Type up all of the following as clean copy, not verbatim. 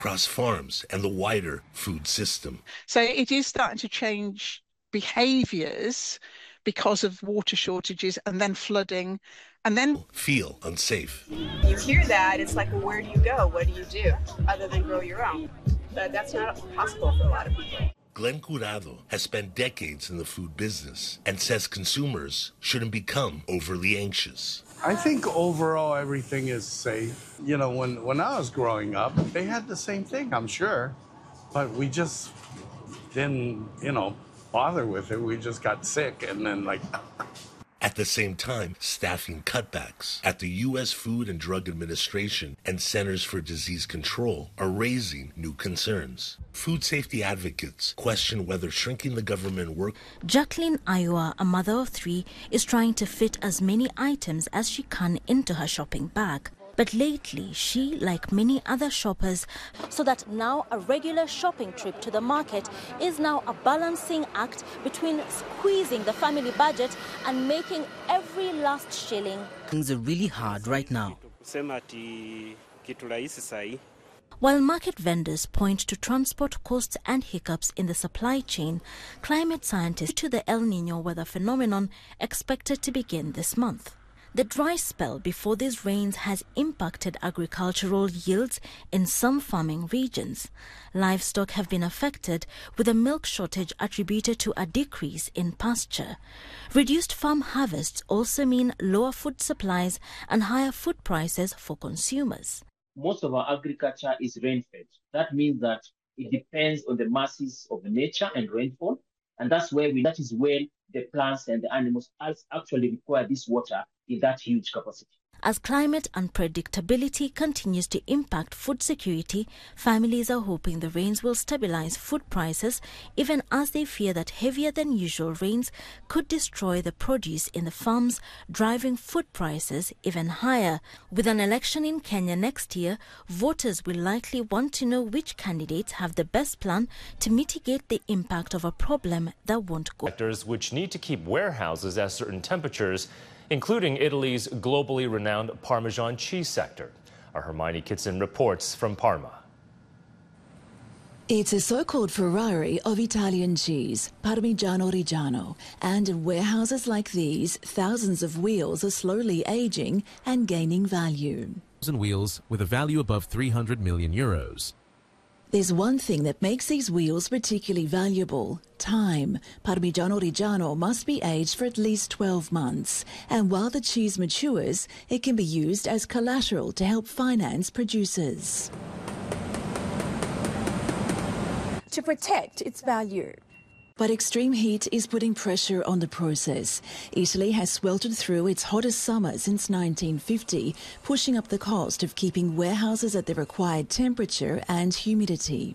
across farms and the wider food system. So it is starting to change behaviours because of water shortages and then flooding and then feel unsafe. You hear that, it's like, well, where do you go? What do you do other than grow your own? But that's not possible for a lot of people. Glenn Curado has spent decades in the food business and says consumers shouldn't become overly anxious. I think overall everything is safe. You know, when I was growing up, they had the same thing, I'm sure. But we just didn't, bother with it. We just got sick and then At the same time, staffing cutbacks at the U.S. Food and Drug Administration and Centers for Disease Control are raising new concerns. Food safety advocates question whether shrinking the government work. Jacqueline Iowa, a mother of 3, is trying to fit as many items as she can into her shopping bag. But lately, she, like many other shoppers, so that now a regular shopping trip to the market is now a balancing act between squeezing the family budget and making every last shilling. Things are really hard right now. While market vendors point to transport costs and hiccups in the supply chain, climate scientists to the El Niño weather phenomenon expected to begin this month. The dry spell before these rains has impacted agricultural yields in some farming regions. Livestock have been affected, with a milk shortage attributed to a decrease in pasture. Reduced farm harvests also mean lower food supplies and higher food prices for consumers. Most of our agriculture is rain-fed. That means that it depends on the masses of nature and rainfall, and that is where the plants and the animals actually require this water in that huge capacity. As climate unpredictability continues to impact food security, families are hoping the rains will stabilize food prices, even as they fear that heavier than usual rains could destroy the produce in the farms, driving food prices even higher. With an election in Kenya next year, voters will likely want to know which candidates have the best plan to mitigate the impact of a problem that won't go. Sectors which need to keep warehouses at certain temperatures, including Italy's globally renowned Parmesan cheese sector. Our Hermione Kitson reports from Parma. It's a so-called Ferrari of Italian cheese, Parmigiano Reggiano, and in warehouses like these, thousands of wheels are slowly aging and gaining value. Wheels with a value above 300 million euros. There's one thing that makes these wheels particularly valuable: time. Parmigiano Reggiano must be aged for at least 12 months, and while the cheese matures, it can be used as collateral to help finance producers. To protect its value. But extreme heat is putting pressure on the process. Italy has sweltered through its hottest summer since 1950, pushing up the cost of keeping warehouses at the required temperature and humidity.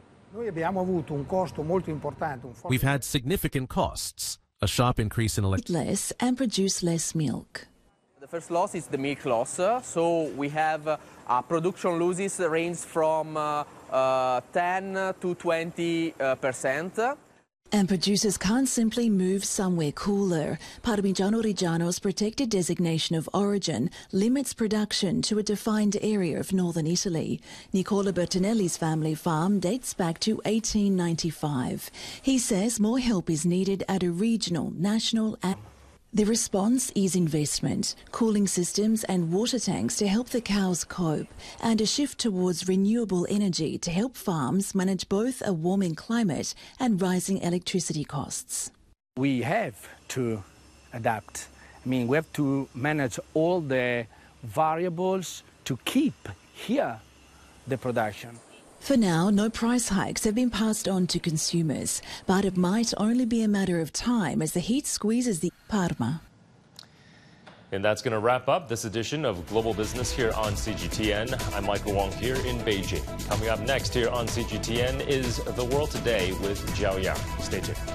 We've had significant costs, a sharp increase in less and produce less milk. The first loss is the milk loss, so we have production losses range from 10 to 20%. And producers can't simply move somewhere cooler. Parmigiano Reggiano's protected designation of origin limits production to a defined area of northern Italy. Nicola Bertinelli's family farm dates back to 1895. He says more help is needed at a regional, national and the response is investment, cooling systems and water tanks to help the cows cope, and a shift towards renewable energy to help farms manage both a warming climate and rising electricity costs. We have to adapt. We have to manage all the variables to keep here the production. For now, no price hikes have been passed on to consumers, but it might only be a matter of time as the heat squeezes the Parma. And that's going to wrap up this edition of Global Business here on CGTN. I'm Michael Wong here in Beijing. Coming up next here on CGTN is The World Today with Zhao Yang. Stay tuned.